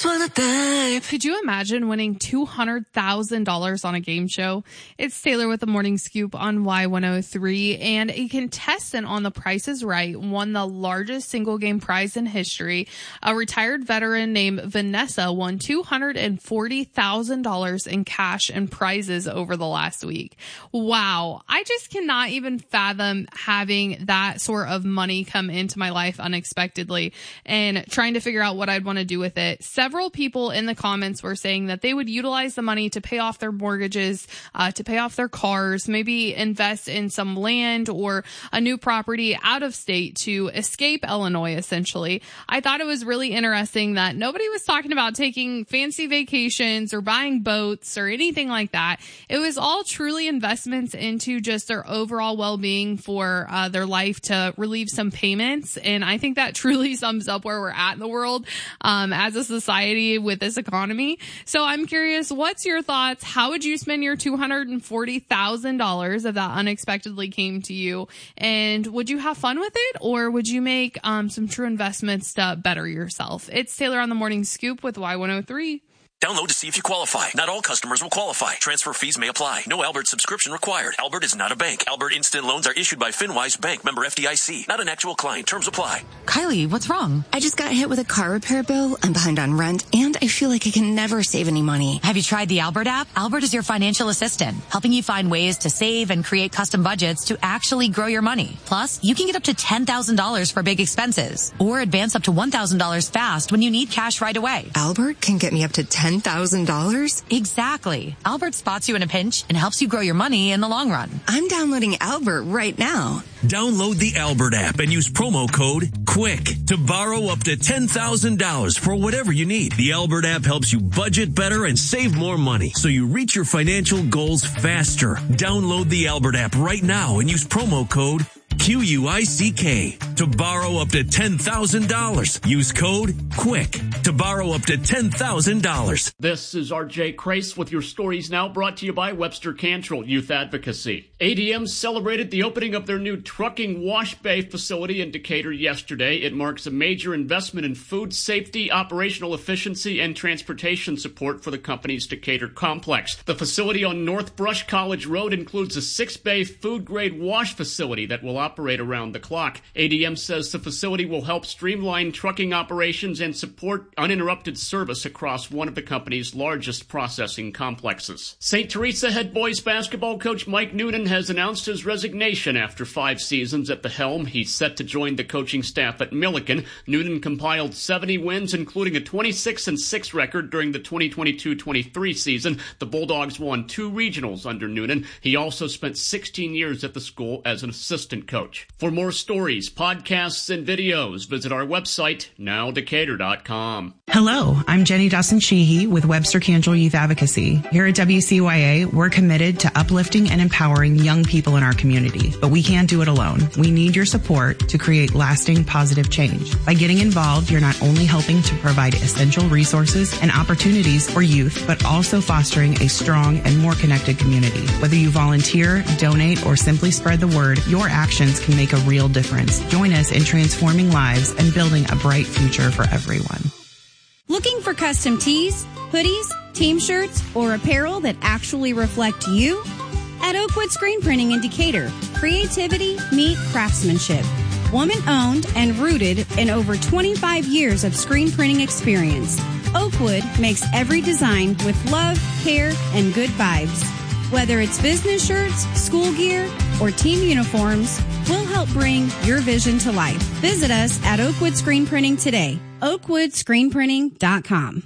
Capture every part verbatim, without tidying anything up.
wanna dive. Could you imagine winning two hundred thousand dollars on a game show? It's Taylor with the Morning Scoop on Y one oh three, and a contestant on The Price is Right won the largest single game prize in history. A retired veteran named Vanessa won two hundred forty thousand dollars in cash and prizes over the last week. Wow. I just cannot even fathom having that sort of money come into my life unexpectedly and trying to figure out what I'd want to do with it. Several people in the comments were saying that they would utilize the money to pay off their mortgages, uh, to pay off their cars, maybe invest in some land or a new property out of state to escape Illinois, essentially. I thought it was really interesting that nobody was talking about taking fancy vacations or buying boats or anything like that. It was all truly investments into just their overall well-being for uh, their life to relieve some payments. And I think that truly sums up where we're at in the world um, as a society with this economy. So I'm curious, what's your thoughts? How would you spend your two hundred forty thousand dollars if that unexpectedly came to you? And would you have fun with it, or would you make um, some true investments to better yourself? It's Taylor on the Morning Scoop with Y one oh three. Download to see if you qualify. Not all customers will qualify. Transfer fees may apply. No Albert subscription required. Albert is not a bank. Albert Instant Loans are issued by FinWise Bank, member F D I C. Not an actual client. Terms apply. Kylie, what's wrong? I just got hit with a car repair bill. I'm behind on rent, and I feel like I can never save any money. Have you tried the Albert app? Albert is your financial assistant, helping you find ways to save and create custom budgets to actually grow your money. Plus, you can get up to ten thousand dollars for big expenses, or advance up to one thousand dollars fast when you need cash right away. Albert can get me up to ten thousand dollars? Exactly. Albert spots you in a pinch and helps you grow your money in the long run. I'm downloading Albert right now. Download the Albert app and use promo code QUICK to borrow up to ten thousand dollars for whatever you need. The Albert app helps you budget better and save more money so you reach your financial goals faster. Download the Albert app right now and use promo code Q U I C K to borrow up to ten thousand dollars. Use code QUICK to borrow up to ten thousand dollars. This is R J Crace with your stories now, brought to you by Webster Cantrell Youth Advocacy. A D M celebrated the opening of their new trucking wash bay facility in Decatur yesterday. It marks a major investment in food safety, operational efficiency, and transportation support for the company's Decatur complex. The facility on North Brush College Road includes a six-bay food-grade wash facility that will operate around the clock. A D M says the facility will help streamline trucking operations and support uninterrupted service across one of the company's largest processing complexes. Saint Teresa head boys basketball coach Mike Noonan has announced his resignation after five seasons at the helm. He's set to join the coaching staff at Milliken. Noonan compiled seventy wins, including a twenty-six and six record during the twenty twenty-two twenty-three season. The Bulldogs won two regionals under Noonan. He also spent sixteen years at the school as an assistant coach. For more stories, podcasts, and videos, visit our website, now decatur dot com. Hello, I'm Jenny Dawson-Sheehy with Webster Cantrell Youth Advocacy. Here at W C Y A, we're committed to uplifting and empowering young people in our community, but we can't do it alone. We need your support to create lasting positive change. By getting involved, you're not only helping to provide essential resources and opportunities for youth, but also fostering a strong and more connected community. Whether you volunteer, donate, or simply spread the word, your actions can make a real difference. Join us in transforming lives and building a bright future for everyone. Looking for custom tees, hoodies, team shirts, or apparel that actually reflect you? At Oakwood Screen Printing in Decatur, creativity meet craftsmanship. Woman-owned and rooted in over twenty-five years of screen printing experience, Oakwood makes every design with love, care, and good vibes. Whether it's business shirts, school gear, or team uniforms, we'll help bring your vision to life. Visit us at Oakwood Screen Printing today. oakwood screen printing dot com.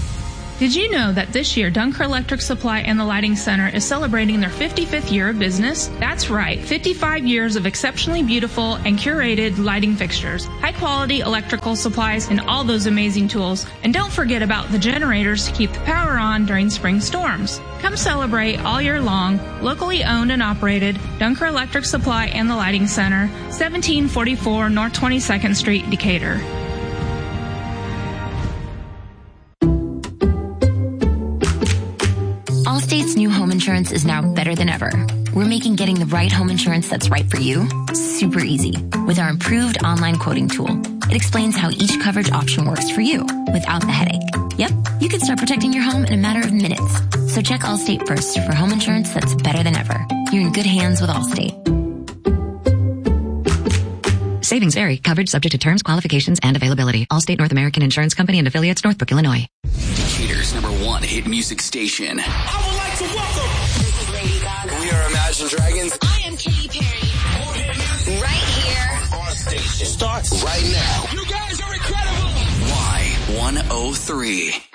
Did you know that this year Dunker Electric Supply and the Lighting Center is celebrating their fifty-fifth year of business? That's right, fifty-five years of exceptionally beautiful and curated lighting fixtures, high quality electrical supplies, and all those amazing tools. And don't forget about the generators to keep the power on during spring storms. Come celebrate all year long. Locally owned and operated, Dunker Electric Supply and the Lighting Center, seventeen forty-four North twenty-second Street, Decatur. Allstate's new home insurance is now better than ever. We're making getting the right home insurance that's right for you super easy with our improved online quoting tool. It explains how each coverage option works for you without the headache. Yep, you can start protecting your home in a matter of minutes. So check Allstate first for home insurance that's better than ever. You're in good hands with Allstate. Savings vary. Coverage subject to terms, qualifications, and availability. Allstate North American Insurance Company and affiliates, Northbrook, Illinois. Decatur's number one hit music station. I would like to welcome. This is Lady Gaga. We are Imagine Dragons. I am Katy Perry. Right here. Our station starts right now. You guys are incredible. Y one oh three.